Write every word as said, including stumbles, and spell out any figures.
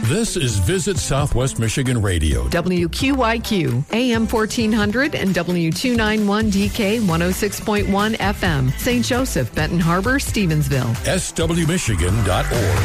This is Visit Southwest Michigan Radio. W Q Y Q, A M fourteen hundred and W two ninety-one D K one oh six point one F M. Saint Joseph, Benton Harbor, Stevensville. S W Michigan dot org.